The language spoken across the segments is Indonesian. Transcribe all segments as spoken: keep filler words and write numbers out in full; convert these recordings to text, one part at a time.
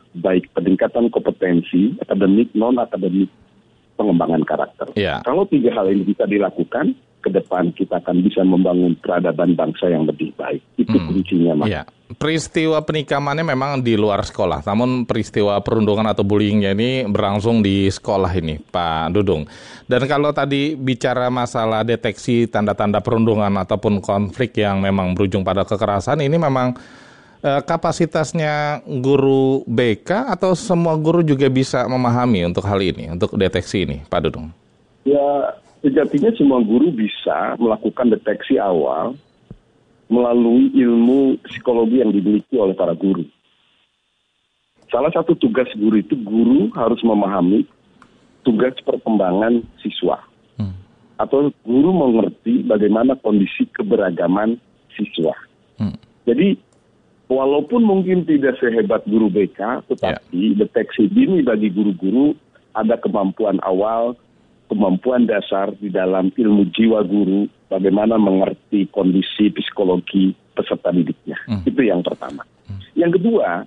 baik peningkatan kompetensi, akademik, non-akademik, pengembangan karakter. Ya. Kalau tiga hal ini bisa dilakukan, ke depan kita akan bisa membangun peradaban bangsa yang lebih baik. Itu hmm. kuncinya, Mas. Ya. Peristiwa penikamannya memang di luar sekolah, namun peristiwa perundungan atau bullyingnya ini berlangsung di sekolah ini, Pak Dudung. Dan kalau tadi bicara masalah deteksi tanda-tanda perundungan ataupun konflik yang memang berujung pada kekerasan, ini memang eh, kapasitasnya guru B K atau semua guru juga bisa memahami untuk hal ini, untuk deteksi ini, Pak Dudung? Ya, sejatinya semua guru bisa melakukan deteksi awal melalui ilmu psikologi yang dimiliki oleh para guru. Salah satu tugas guru itu, guru harus memahami tugas perkembangan siswa. Hmm. Atau guru mengerti bagaimana kondisi keberagaman siswa. Hmm. Jadi, walaupun mungkin tidak sehebat guru B K, tetapi yeah. deteksi dini bagi guru-guru ada kemampuan awal, kemampuan dasar di dalam ilmu jiwa guru, bagaimana mengerti kondisi psikologi peserta didiknya. Hmm. Itu yang pertama. Hmm. Yang kedua,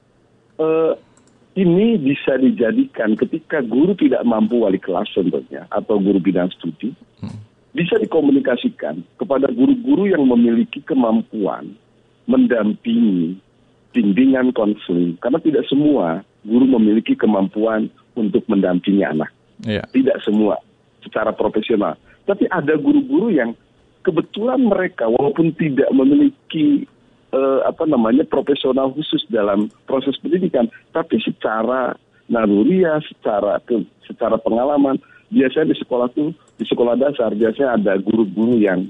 eh, ini bisa dijadikan ketika guru tidak mampu wali kelas contohnya, atau guru bidang studi, hmm. bisa dikomunikasikan kepada guru-guru yang memiliki kemampuan mendampingi bimbingan konseling. Karena tidak semua guru memiliki kemampuan untuk mendampingi anak. Yeah. Tidak semua secara profesional. Tapi ada guru-guru yang kebetulan mereka walaupun tidak memiliki uh, apa namanya profesional khusus dalam proses pendidikan, tapi secara naluriah, secara ke, secara pengalaman, biasanya di sekolah tuh di sekolah dasar biasanya ada guru-guru yang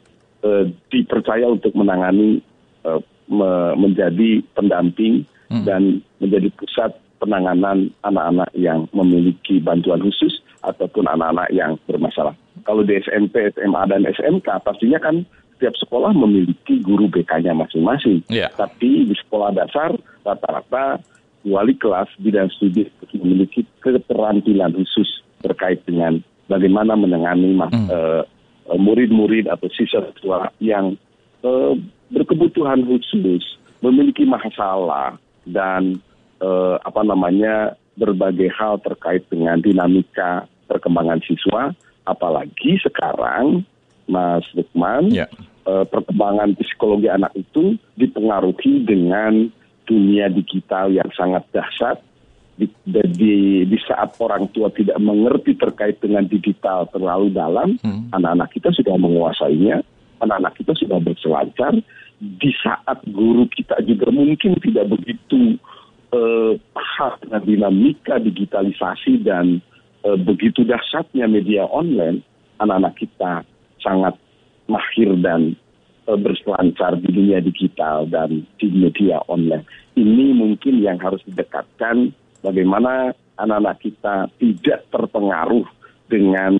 uh, dipercaya untuk menangani uh, me, menjadi pendamping hmm. dan menjadi pusat penanganan anak-anak yang memiliki bantuan khusus ataupun anak-anak yang bermasalah. Kalau di S M P, S M A, dan S M K, pastinya kan setiap sekolah memiliki guru B K-nya masing-masing. Yeah. Tapi di sekolah dasar, rata-rata wali kelas bidang studi memiliki keterampilan khusus terkait dengan bagaimana menangani mm. uh, murid-murid atau siswa yang uh, berkebutuhan khusus, memiliki masalah, dan Uh, apa namanya berbagai hal terkait dengan dinamika perkembangan siswa, apalagi sekarang Mas Lukman, yeah. uh, perkembangan psikologi anak itu dipengaruhi dengan dunia digital yang sangat dahsyat. Di, di, di saat orang tua tidak mengerti terkait dengan digital terlalu dalam, hmm. anak-anak kita sudah menguasainya, anak-anak kita sudah berselancar. Di saat guru kita juga mungkin tidak begitu Uh, hak dengan dinamika digitalisasi dan uh, begitu dahsyatnya media online, anak-anak kita sangat mahir dan uh, berselancar di dunia digital dan di media online. Ini mungkin yang harus didekatkan, bagaimana anak-anak kita tidak terpengaruh dengan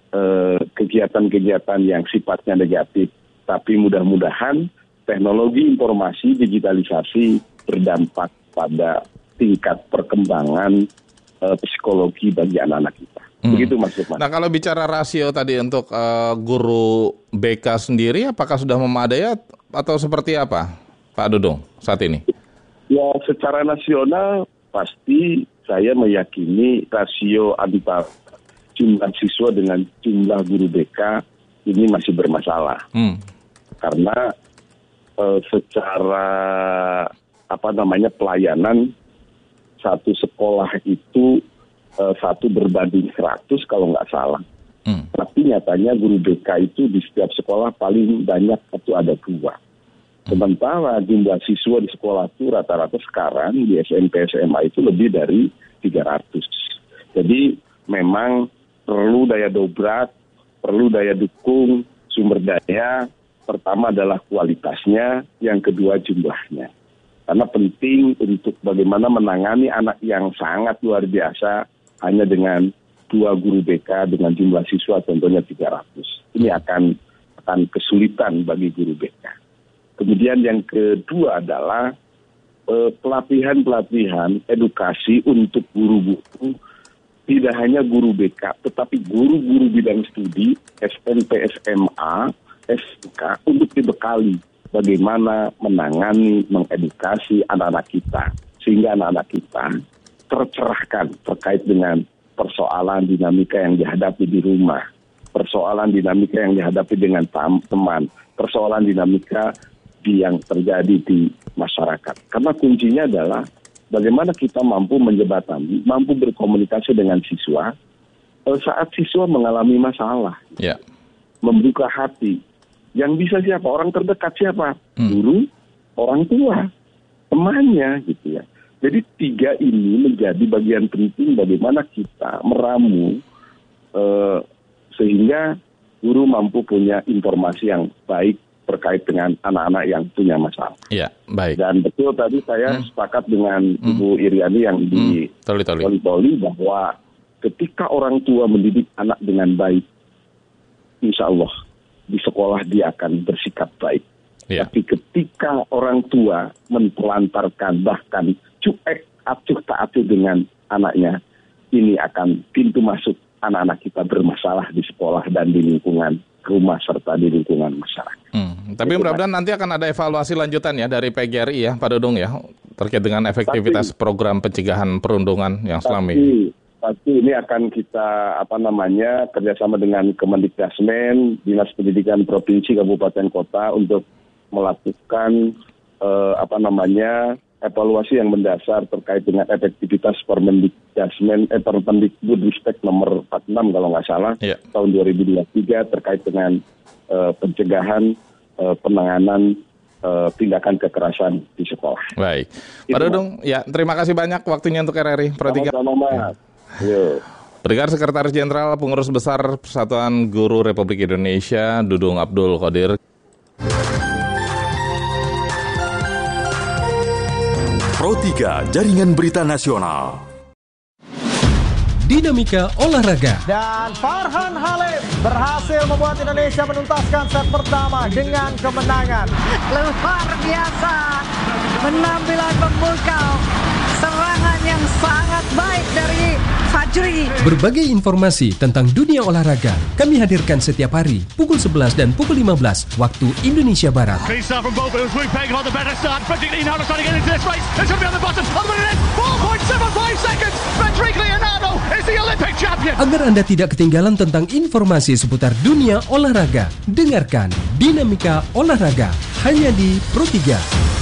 uh, kegiatan-kegiatan yang sifatnya negatif. Tapi mudah-mudahan teknologi informasi digitalisasi berdampak pada tingkat perkembangan uh, psikologi bagi anak-anak kita. Hmm. Begitu Mas Lukman. Nah, kalau bicara rasio tadi untuk uh, guru B K sendiri, apakah sudah memadai atau seperti apa, Pak Dudung, saat ini? Ya, secara nasional pasti saya meyakini rasio antara jumlah siswa dengan jumlah guru B K ini masih bermasalah. Hmm. Karena uh, secara apa namanya pelayanan satu sekolah itu uh, satu berbanding seratus kalau nggak salah. Hmm. Tapi nyatanya guru B K itu di setiap sekolah paling banyak itu ada dua. Hmm. Sementara jumlah siswa di sekolah itu rata-rata sekarang di S M P S M A itu lebih dari tiga ratus. Jadi memang perlu daya dobrak, perlu daya dukung, sumber daya. Pertama adalah kualitasnya, yang kedua jumlahnya. Karena penting untuk bagaimana menangani anak yang sangat luar biasa hanya dengan dua guru B K dengan jumlah siswa contohnya tiga ratus. Ini akan akan kesulitan bagi guru B K. Kemudian yang kedua adalah eh, pelatihan-pelatihan edukasi untuk guru-guru, tidak hanya guru B K, tetapi guru-guru bidang studi, S M P, S M A, S M K, untuk dibekali bagaimana menangani, mengedukasi anak-anak kita. sehingga anak-anak kita tercerahkan terkait dengan persoalan dinamika yang dihadapi di rumah, persoalan dinamika yang dihadapi dengan teman, persoalan dinamika di yang terjadi di masyarakat. Karena kuncinya adalah bagaimana kita mampu menjembatani, mampu berkomunikasi dengan siswa saat siswa mengalami masalah. Yeah. Membuka hati. Yang bisa siapa? Orang terdekat siapa? Hmm. Guru, orang tua, temannya gitu ya. Jadi tiga ini menjadi bagian penting bagaimana kita meramu eh, sehingga guru mampu punya informasi yang baik terkait dengan anak-anak yang punya masalah. Iya, baik. Dan betul tadi saya hmm. sepakat dengan hmm. Ibu Iriani yang di hmm. Toli bahwa ketika orang tua mendidik anak dengan baik, insya Allah di sekolah dia akan bersikap baik. Ya. Tapi ketika orang tua mentelantarkan bahkan cuek acuh tak acuh dengan anaknya, ini akan pintu masuk anak-anak kita bermasalah di sekolah dan di lingkungan rumah serta di lingkungan masyarakat. Hmm, tapi mudah-mudahan nanti akan ada evaluasi lanjutan ya dari P G R I ya Pak Dudung ya terkait dengan efektivitas tapi, program pencegahan perundungan yang selama ini. Pasti ini akan kita apa namanya kerjasama dengan Kemendikbudristek, Dinas Pendidikan Provinsi Kabupaten Kota untuk melakukan eh, apa namanya evaluasi yang mendasar terkait dengan efektivitas Permendikbudristek eh, Permendikbudristek nomor empat puluh enam kalau nggak salah yeah. tahun dua ribu dua puluh tiga terkait dengan eh, pencegahan eh, penanganan eh, tindakan kekerasan di sekolah. Baik, Pak Dudung, ya terima kasih banyak waktunya untuk R R I Pro tiga. Sama-sama. Ya. Pendengar Sekretaris Jenderal Pengurus Besar Persatuan Guru Republik Indonesia Dudung Abdul Qadir. Pro tiga Jaringan Berita Nasional. Dinamika olahraga. Dan Farhan Halim berhasil membuat Indonesia menuntaskan set pertama dengan kemenangan. Luar biasa penampilan memukau, serangan yang sangat baik dari Fajri. Berbagai informasi tentang dunia olahraga kami hadirkan setiap hari pukul sebelas dan pukul lima belas waktu Indonesia Barat. Agar Anda tidak ketinggalan tentang informasi seputar dunia olahraga, dengarkan Dinamika Olahraga hanya di Pro tiga.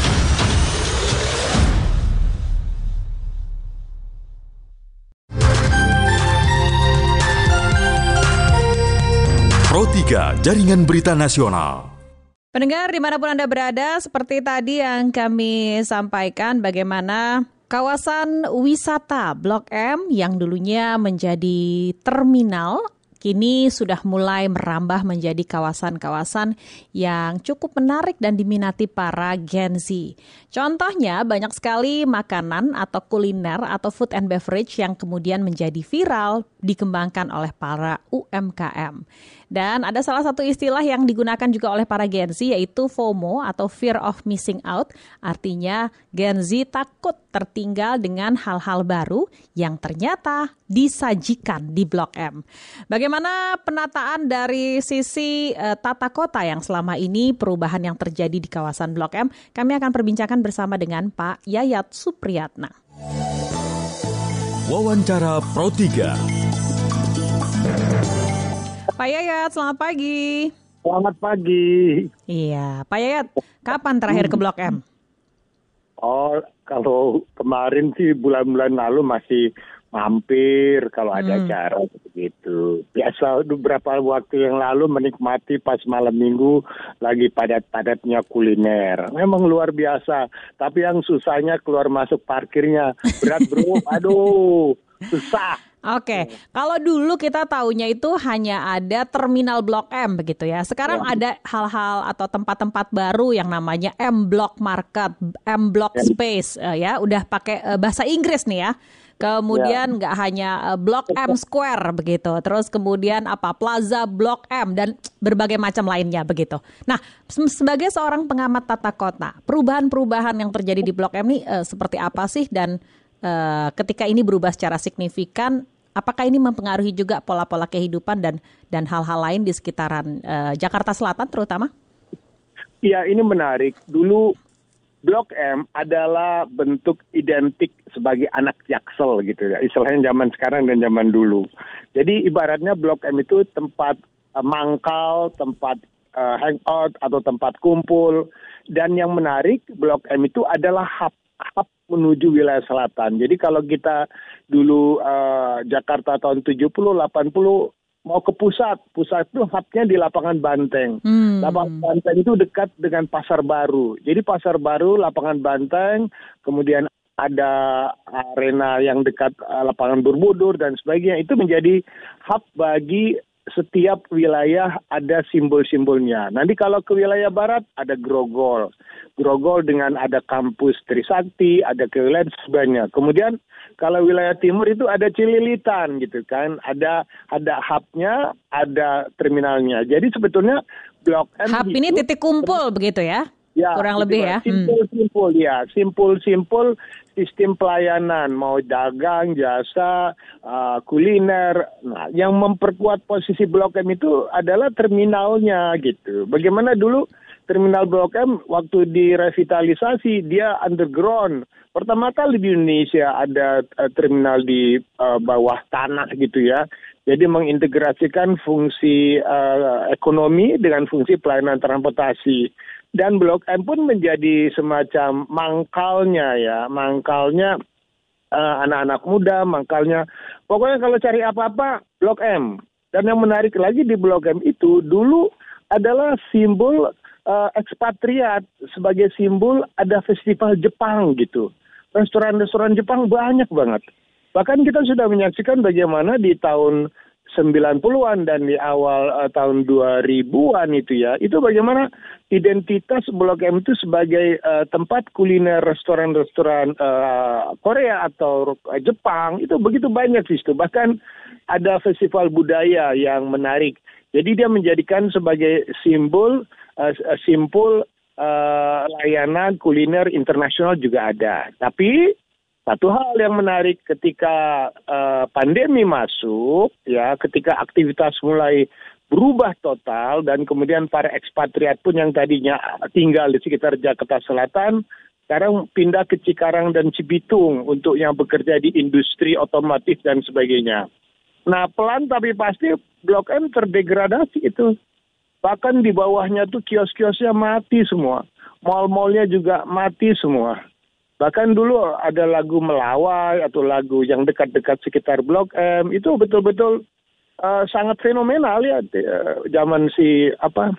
Pro tiga Jaringan Berita Nasional. Pendengar dimanapun Anda berada, seperti tadi yang kami sampaikan bagaimana kawasan wisata Blok M yang dulunya menjadi terminal kini sudah mulai merambah menjadi kawasan-kawasan yang cukup menarik dan diminati para Gen Z. Contohnya banyak sekali makanan atau kuliner atau food and beverage yang kemudian menjadi viral dikembangkan oleh para U M K M. Dan ada salah satu istilah yang digunakan juga oleh para Gen Z yaitu FOMO atau Fear of Missing Out. Artinya Gen Z takut tertinggal dengan hal-hal baru yang ternyata disajikan di Blok M. Bagaimana penataan dari sisi uh, tata kota yang selama ini perubahan yang terjadi di kawasan Blok M? Kami akan perbincangkan bersama dengan Pak Yayat Supriyatna. Wawancara Pro tiga. Pak Yayat, selamat pagi. Selamat pagi. Iya, Pak Yayat, kapan terakhir ke Blok M? Oh, kalau kemarin sih bulan-bulan lalu masih mampir kalau ada hmm. acara begitu. Biasa beberapa waktu yang lalu menikmati pas malam minggu lagi padat-padatnya kuliner. Memang luar biasa. Tapi yang susahnya keluar masuk parkirnya. Berat bro, aduh, susah. Oke, okay. Kalau dulu kita taunya itu hanya ada terminal Blok M begitu ya. Sekarang ya. Ada hal-hal atau tempat-tempat baru yang namanya M Block Market, M Block ya. Space uh, ya. Udah pakai uh, bahasa Inggris nih ya. Kemudian nggak ya. hanya uh, Blok M Square begitu. Terus kemudian apa Plaza Blok M dan berbagai macam lainnya begitu. Nah, sebagai seorang pengamat tata kota, perubahan-perubahan yang terjadi di Blok M ini uh, seperti apa sih dan uh, ketika ini berubah secara signifikan? Apakah ini mempengaruhi juga pola-pola kehidupan dan dan hal-hal lain di sekitaran uh, Jakarta Selatan terutama? Iya, ini menarik. Dulu Blok M adalah bentuk identik sebagai anak Jaksel gitu ya, istilahnya zaman sekarang dan zaman dulu. Jadi ibaratnya Blok M itu tempat uh, mangkal, tempat uh, hangout atau tempat kumpul. Dan yang menarik, Blok M itu adalah hub, hub menuju wilayah selatan. Jadi kalau kita dulu uh, Jakarta tahun tujuh puluh, delapan puluh mau ke pusat, pusat itu hubnya di Lapangan Banteng. Hmm. Lapangan Banteng itu dekat dengan Pasar Baru. Jadi Pasar Baru, Lapangan Banteng, kemudian ada arena yang dekat uh, Lapangan Borobudur dan sebagainya. Itu menjadi hub bagi setiap wilayah ada simbol-simbolnya. Nanti kalau ke wilayah barat ada Grogol. Grogol dengan ada kampus Trisakti, ada ke wilayah sebagainya. Kemudian kalau wilayah timur itu ada Cililitan gitu kan. Ada ada hubnya, ada terminalnya. Jadi sebetulnya Blok M hub ini itu, titik kumpul begitu ya? Ya, kurang lebih ya. Simpul-simpul hmm. ya, simpul-simpul sistem pelayanan, mau dagang, jasa, uh, kuliner. Nah, yang memperkuat posisi Blok M itu adalah terminalnya gitu. Bagaimana dulu terminal Blok M waktu direvitalisasi dia underground. Pertama kali di Indonesia ada uh, terminal di uh, bawah tanah gitu ya. Jadi mengintegrasikan fungsi uh, ekonomi dengan fungsi pelayanan transportasi. Dan Blok M pun menjadi semacam mangkalnya ya, mangkalnya uh, anak-anak muda, mangkalnya. Pokoknya kalau cari apa-apa, Blok M. Dan yang menarik lagi di Blok M itu dulu adalah simbol uh, ekspatriat, sebagai simbol ada festival Jepang gitu. Restoran-restoran Jepang banyak banget. Bahkan kita sudah menyaksikan bagaimana di tahun sembilan puluhan dan di awal uh, tahun dua ribuan itu ya, itu bagaimana identitas Blok M itu sebagai uh, tempat kuliner restoran-restoran uh, Korea atau uh, Jepang, itu begitu banyak di situ. Bahkan ada festival budaya yang menarik. Jadi dia menjadikan sebagai simbol, uh, simbol uh, layanan kuliner internasional juga ada. Tapi satu hal yang menarik ketika uh, pandemi masuk, ya, ketika aktivitas mulai berubah total dan kemudian para ekspatriat pun yang tadinya tinggal di sekitar Jakarta Selatan, sekarang pindah ke Cikarang dan Cibitung untuk yang bekerja di industri otomotif dan sebagainya. Nah, pelan tapi pasti Blok M terdegradasi itu. Bahkan di bawahnya tuh kios-kiosnya mati semua. Mal-malnya juga mati semua. Bahkan dulu ada lagu Melawai atau lagu yang dekat-dekat sekitar Blok M, itu betul-betul uh, sangat fenomenal ya. Uh, zaman si apa,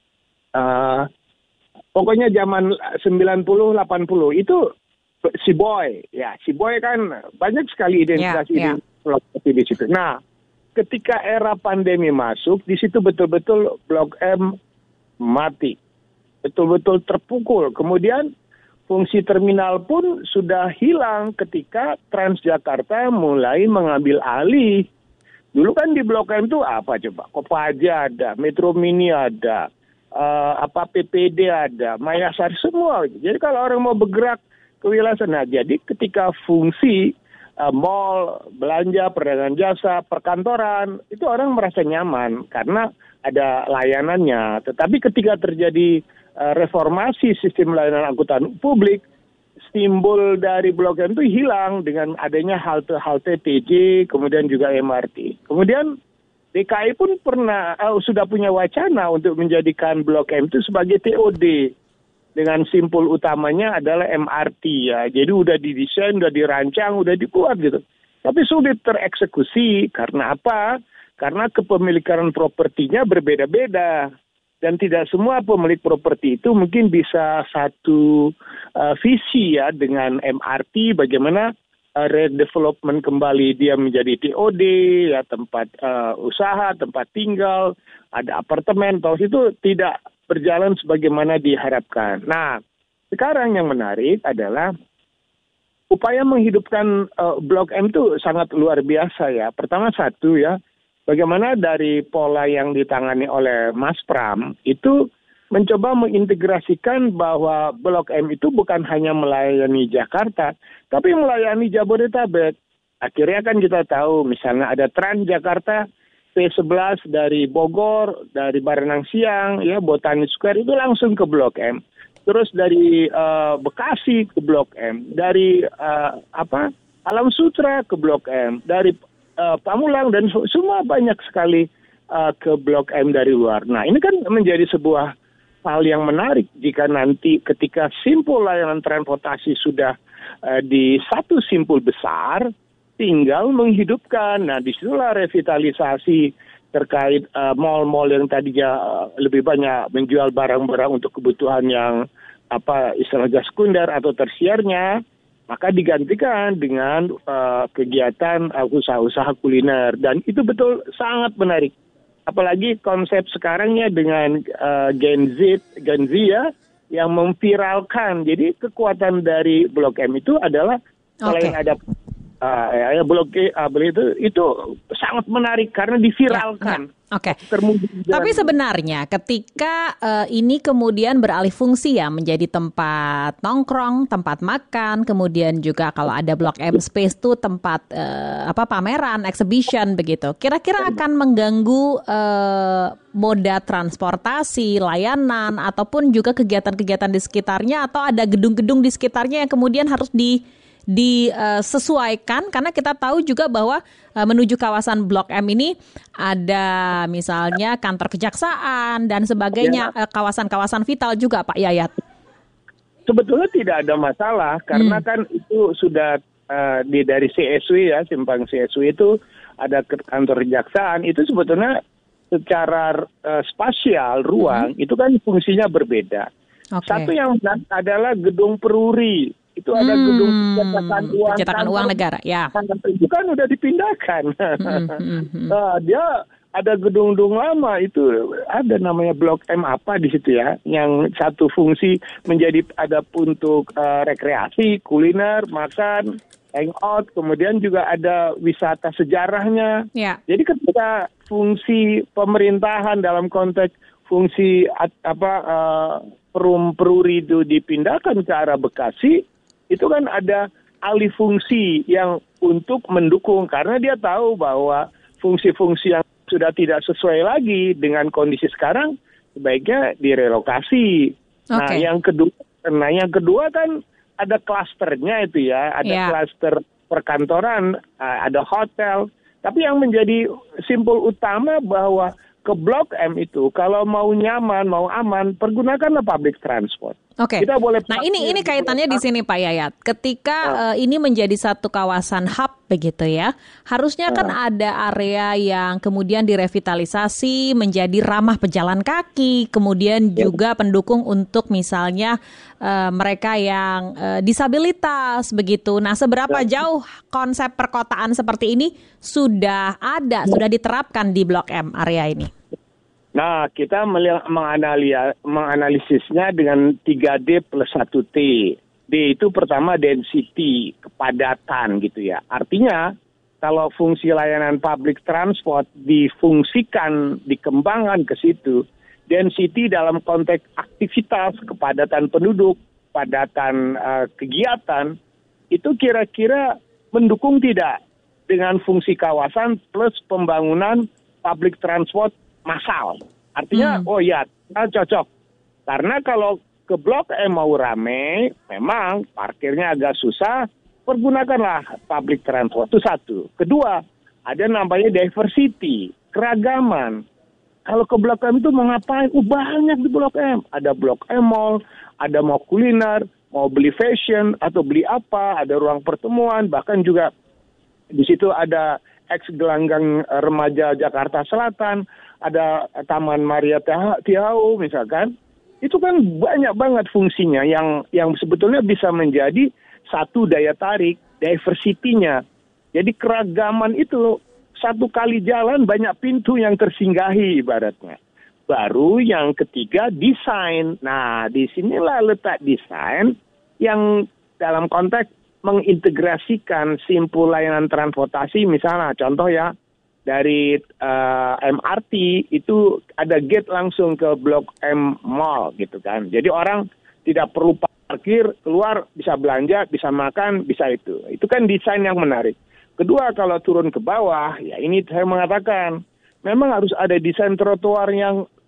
uh, pokoknya zaman sembilan puluh delapan puluh itu si Boy, ya si Boy kan banyak sekali identitas yeah, yeah. di situ. Nah, ketika era pandemi masuk, di situ betul-betul Blok M mati, betul-betul terpukul. Kemudian fungsi terminal pun sudah hilang ketika Transjakarta mulai mengambil alih. Dulu kan di Blok M itu apa coba? Kopaja ada, Metro Mini ada, uh, apa P P D ada, Mayasari semua. Jadi kalau orang mau bergerak ke wilayah sana, jadi ketika fungsi uh, mall, belanja, perdagangan jasa, perkantoran, itu orang merasa nyaman karena ada layanannya. Tetapi ketika terjadi reformasi sistem layanan angkutan publik, simbol dari Blok M itu hilang dengan adanya halte-halte T J, kemudian juga M R T. Kemudian D K I pun pernah uh, sudah punya wacana untuk menjadikan Blok M itu sebagai T O D dengan simbol utamanya adalah M R T ya. Jadi udah didesain, udah dirancang, udah dibuat gitu. Tapi sulit tereksekusi karena apa? Karena kepemilikan propertinya berbeda-beda. Dan tidak semua pemilik properti itu mungkin bisa satu uh, visi ya dengan M R T, bagaimana uh, redevelopment kembali dia menjadi T O D, ya tempat uh, usaha, tempat tinggal, ada apartemen, terus itu tidak berjalan sebagaimana diharapkan. Nah, sekarang yang menarik adalah upaya menghidupkan uh, Blok M itu sangat luar biasa ya. Pertama satu ya, bagaimana dari pola yang ditangani oleh Mas Pram itu mencoba mengintegrasikan bahwa Blok M itu bukan hanya melayani Jakarta, tapi melayani Jabodetabek. Akhirnya kan kita tahu misalnya ada Transjakarta P sebelas dari Bogor, dari Baranang Siang, ya Botani Square itu langsung ke Blok M. terus dari uh, Bekasi ke Blok M, dari uh, apa Alam Sutra ke Blok M, dari uh, Pamulang dan semua banyak sekali uh, ke Blok M dari luar. Nah, ini kan menjadi sebuah hal yang menarik jika nanti ketika simpul layanan transportasi sudah uh, di satu simpul besar, tinggal menghidupkan. Nah, disitulah revitalisasi terkait uh, mal-mal yang tadinya uh, lebih banyak menjual barang-barang untuk kebutuhan yang apa istilahnya sekunder atau tersiernya, maka digantikan dengan uh, kegiatan uh, usaha-usaha kuliner, dan itu betul sangat menarik. Apalagi konsep sekarangnya dengan uh, Gen Z, Gen Z ya, yang memviralkan. Jadi kekuatan dari Blok M itu adalah selain okay. ada uh, ya, Blok M uh, itu itu sangat menarik karena diviralkan. Ya, ya. Oke. Okay. Tapi sebenarnya ketika uh, ini kemudian beralih fungsi ya menjadi tempat nongkrong, tempat makan, kemudian juga kalau ada Blok M Space tuh tempat uh, apa pameran, exhibition begitu. Kira-kira akan mengganggu uh, moda transportasi, layanan ataupun juga kegiatan-kegiatan di sekitarnya, atau ada gedung-gedung di sekitarnya yang kemudian harus di disesuaikan, karena kita tahu juga bahwa uh, menuju kawasan Blok M ini ada misalnya kantor kejaksaan dan sebagainya, ya. uh, kawasan-kawasan vital juga, Pak Yayat. Sebetulnya tidak ada masalah karena hmm. kan itu sudah uh, di dari C S W ya, simpang C S W itu ada kantor kejaksaan, itu sebetulnya secara uh, spasial ruang hmm. itu kan fungsinya berbeda. Okay. Satu yang adalah gedung peruri. Itu ada hmm, gedung pencetakan uang, pencetakan uang negara, ya. Itu kan udah dipindahkan. Hmm, hmm, hmm. Nah, dia ada gedung-gedung lama itu ada namanya Blok M apa di situ ya, yang satu fungsi menjadi ada untuk uh, rekreasi, kuliner, makan, hangout, kemudian juga ada wisata sejarahnya. Ya. Jadi ketika fungsi pemerintahan dalam konteks fungsi apa uh, perum peruri itu dipindahkan ke arah Bekasi, itu kan ada alih fungsi yang untuk mendukung, karena dia tahu bahwa fungsi-fungsi yang sudah tidak sesuai lagi dengan kondisi sekarang sebaiknya direlokasi. Okay. Nah, yang kedua, nah yang kedua kan ada klasternya itu ya, ada yeah. klaster perkantoran, ada hotel. Tapi yang menjadi simpul utama bahwa ke Blok M itu kalau mau nyaman, mau aman, pergunakanlah public transport. Oke. Okay. Nah ini ini kaitannya di sini Pak Yayat. Ketika uh. uh, ini menjadi satu kawasan hub begitu ya, harusnya uh. kan ada area yang kemudian direvitalisasi menjadi ramah pejalan kaki, kemudian yeah. juga pendukung untuk misalnya uh, mereka yang uh, disabilitas begitu. Nah seberapa yeah. jauh konsep perkotaan seperti ini sudah ada, yeah. sudah diterapkan di Blok M area ini? Nah, kita menganalisisnya dengan tiga D plus satu T. D itu pertama density, kepadatan gitu ya. Artinya, kalau fungsi layanan public transport difungsikan, dikembangkan ke situ, density dalam konteks aktivitas, kepadatan penduduk, kepadatan uh, kegiatan, itu kira-kira mendukung tidak dengan fungsi kawasan plus pembangunan public transport massal. Artinya, hmm. oh ya, cocok. Karena kalau ke Blok M mau rame, memang parkirnya agak susah, pergunakanlah public transport. Itu satu. Kedua, ada namanya diversity, keragaman. Kalau ke Blok M itu mau ngapain? Oh, banyak di Blok M. Ada Blok M Mall, ada mau kuliner, mau beli fashion, atau beli apa, ada ruang pertemuan, bahkan juga di situ ada ex-gelanggang remaja Jakarta Selatan, ada Taman Maria Tiao misalkan. Itu kan banyak banget fungsinya yang yang sebetulnya bisa menjadi satu daya tarik, diversity-nya. Jadi keragaman itu satu kali jalan banyak pintu yang tersinggahi ibaratnya. Baru yang ketiga desain. Nah, disinilah letak desain yang dalam konteks mengintegrasikan simpul layanan transportasi, misalnya contoh ya, dari uh, M R T itu ada gate langsung ke Blok M Mall gitu kan. Jadi orang tidak perlu parkir, keluar bisa belanja, bisa makan, bisa itu. Itu kan desain yang menarik. Kedua, kalau turun ke bawah, ya ini saya mengatakan memang harus ada desain trotoar yang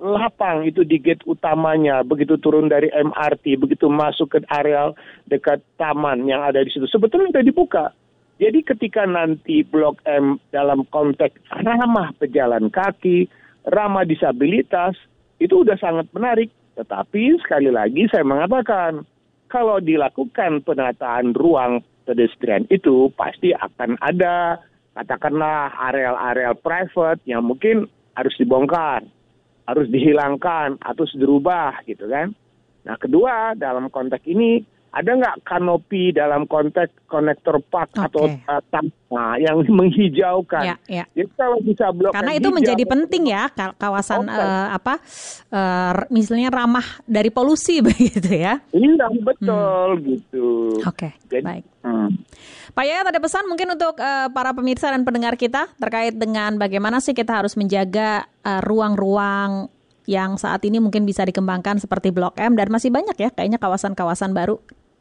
lapang itu di gate utamanya, begitu turun dari M R T, begitu masuk ke areal dekat taman yang ada di situ. Sebetulnya sudah dibuka. Jadi ketika nanti Blok M dalam konteks ramah pejalan kaki, ramah disabilitas, itu udah sangat menarik. Tetapi sekali lagi saya mengatakan, kalau dilakukan penataan ruang pedestrian itu pasti akan ada, katakanlah areal-areal private yang mungkin harus dibongkar, harus dihilangkan, atau dirubah gitu kan. Nah kedua, dalam konteks ini, ada nggak kanopi dalam konteks konektor park okay. atau uh, taman yang menghijaukan? Ya, ya. Jadi kalau bisa blok karena itu hijau, menjadi penting ya kawasan okay. uh, apa, uh, misalnya ramah dari polusi begitu ya? Iya betul hmm. gitu. Oke, okay, baik. Hmm. Pak Yayat, ada pesan mungkin untuk uh, para pemirsa dan pendengar kita terkait dengan bagaimana sih kita harus menjaga uh, ruang-ruang yang saat ini mungkin bisa dikembangkan seperti Blok M dan masih banyak ya kayaknya kawasan-kawasan baru.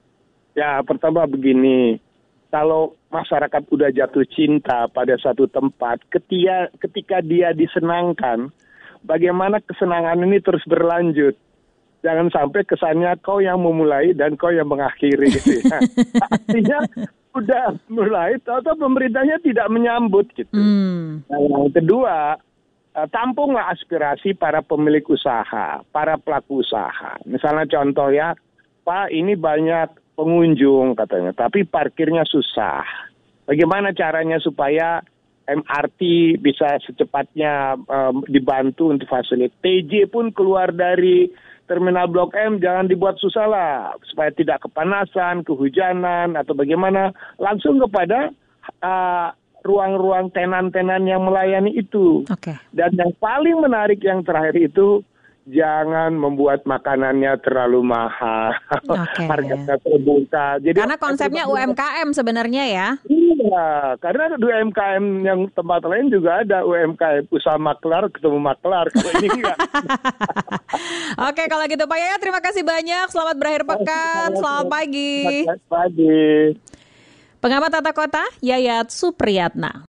Ya, pertama begini, kalau masyarakat udah jatuh cinta pada satu tempat, ketika, ketika dia disenangkan, bagaimana kesenangan ini terus berlanjut. Jangan sampai kesannya kau yang memulai dan kau yang mengakhiri. Gitu ya. Artinya udah mulai, atau pemerintahnya tidak menyambut. Gitu. Hmm. Nah, yang kedua, tampunglah aspirasi para pemilik usaha, para pelaku usaha. Misalnya contoh ya, Pak ini banyak pengunjung katanya, tapi parkirnya susah. Bagaimana caranya supaya M R T bisa secepatnya um, dibantu untuk fasilitas? T J pun keluar dari terminal Blok M jangan dibuat susah lah, supaya tidak kepanasan, kehujanan, atau bagaimana, langsung kepada uh, ruang-ruang tenan-tenan yang melayani itu. Okay. Dan yang paling menarik yang terakhir itu, jangan membuat makanannya terlalu mahal, okay. Harganya terbuka. Jadi karena konsepnya U M K M sebenarnya ya. Iya, karena U M K M yang tempat lain juga ada U M K M, usaha maklar ketemu maklar. Kalau ini enggak. Oke, kalau gitu Pak Yayat, terima kasih banyak. Selamat berakhir pekan. Selamat pagi. Selamat pagi. Pengamat tata kota Yayat Supriyatna.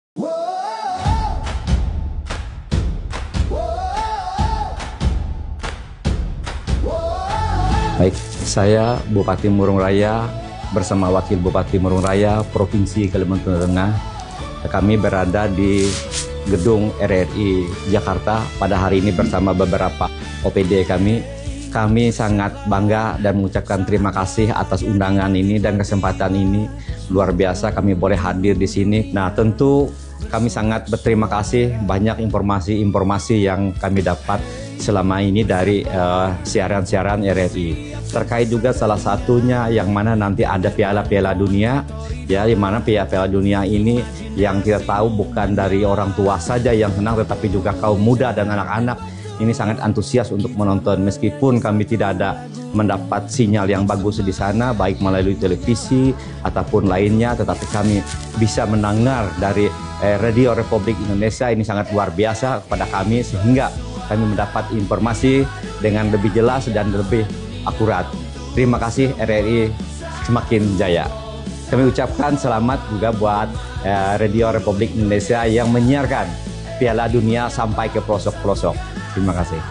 Baik, saya Bupati Murung Raya bersama Wakil Bupati Murung Raya Provinsi Kalimantan Tengah. Kami berada di gedung R R I Jakarta pada hari ini bersama beberapa O P D kami. Kami sangat bangga dan mengucapkan terima kasih atas undangan ini dan kesempatan ini. Luar biasa kami boleh hadir di sini. Nah, tentu kami sangat berterima kasih banyak informasi-informasi yang kami dapat selama ini dari uh, siaran-siaran R R I. Terkait juga salah satunya yang mana nanti ada piala-piala dunia, ya, di mana piala-piala dunia ini yang kita tahu bukan dari orang tua saja yang senang, tetapi juga kaum muda dan anak-anak ini sangat antusias untuk menonton. Meskipun kami tidak ada mendapat sinyal yang bagus di sana, baik melalui televisi ataupun lainnya, tetapi kami bisa mendengar dari eh, Radio Republik Indonesia. Ini sangat luar biasa kepada kami, sehingga kami mendapat informasi dengan lebih jelas dan lebih akurat. Terima kasih R R I semakin jaya. Kami ucapkan selamat juga buat eh, Radio Republik Indonesia yang menyiarkan Piala Dunia sampai ke pelosok-pelosok. Terima kasih.